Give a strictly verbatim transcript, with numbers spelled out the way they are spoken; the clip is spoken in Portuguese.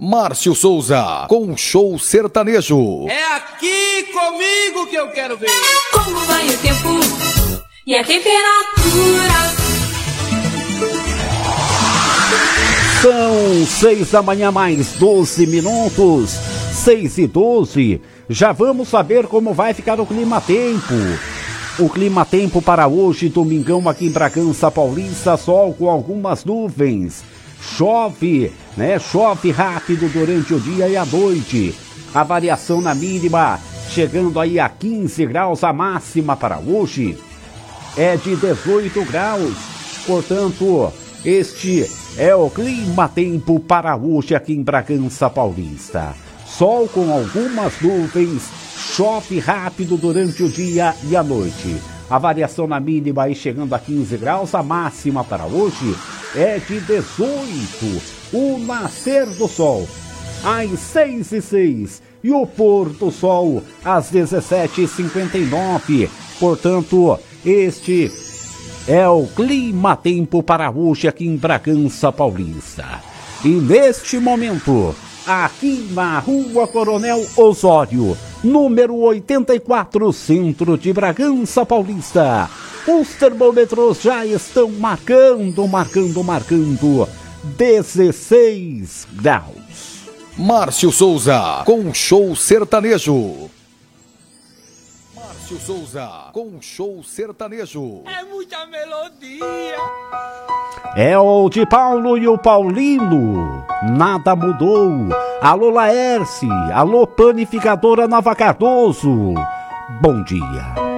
Márcio Souza, com show sertanejo. É aqui comigo que eu quero ver. Como vai o tempo e a temperatura? São seis da manhã mais doze minutos, seis e doze. Já vamos saber como vai ficar o clima-tempo. O clima-tempo para hoje, domingão, aqui em Bragança Paulista, sol com algumas nuvens. Chove, né? Chove rápido durante o dia e a noite. A variação na mínima chegando aí a quinze graus, a máxima para hoje é de dezoito graus. Portanto, este é o clima-tempo para hoje aqui em Bragança Paulista. Sol com algumas nuvens, chove rápido durante o dia e a noite. A variação na mínima aí chegando a quinze graus, a máxima para hoje é de dezoito. O nascer do sol às seis e seis e o pôr do sol às dezessete e cinquenta e nove. Portanto, este é o clima-tempo para hoje aqui em Bragança Paulista. E neste momento, aqui na Rua Coronel Osório, número oitenta e quatro, centro de Bragança Paulista, os termômetros já estão marcando, marcando, marcando dezesseis graus. Márcio Souza, com show sertanejo. Márcio Souza, com show sertanejo. É muita melodia. É o de Paulo e o Paulino, nada mudou. Alô Laércio, alô Panificadora Nova Cardoso, bom dia.